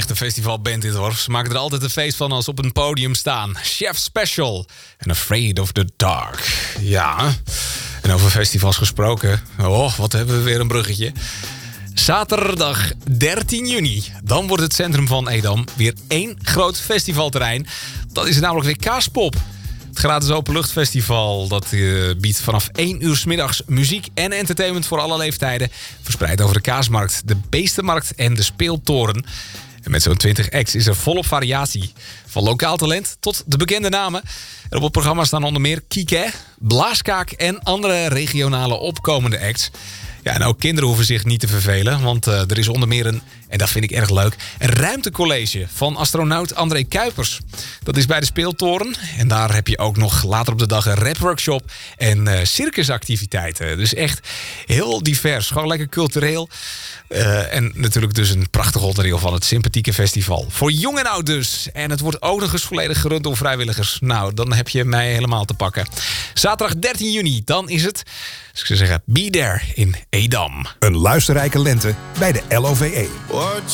echt een festivalband dit hoor. Ze maken er altijd een feest van als ze op een podium staan. Chef Special en Afraid of the Dark. Ja, en over festivals gesproken. Oh, wat hebben we weer een bruggetje. Zaterdag 13 juni. Dan wordt het centrum van Edam weer één groot festivalterrein. Dat is namelijk weer Kaaspop. Het gratis openluchtfestival dat biedt vanaf 1 uur 's middags muziek en entertainment voor alle leeftijden. Verspreid over de Kaasmarkt, de Beestenmarkt en de Speeltoren. En met zo'n 20 acts is er volop variatie. Van lokaal talent tot de bekende namen. En op het programma staan onder meer Kieke, Blaaskaak en andere regionale opkomende acts. Ja, en ook kinderen hoeven zich niet te vervelen. Want er is onder meer en dat vind ik erg leuk, een ruimtecollege van astronaut André Kuipers. Dat is bij de Speeltoren. En daar heb je ook nog later op de dag een rapworkshop en circusactiviteiten. Dus echt heel divers. Gewoon lekker cultureel. En natuurlijk dus een prachtig onderdeel van het sympathieke festival. Voor jong en oud dus. En het wordt ook nog eens volledig gerund door vrijwilligers. Nou, dan heb je mij helemaal te pakken. Zaterdag 13 juni, dan is het, dus ik zou zeggen, be there in Edam. Een luisterrijke lente bij de LOVE.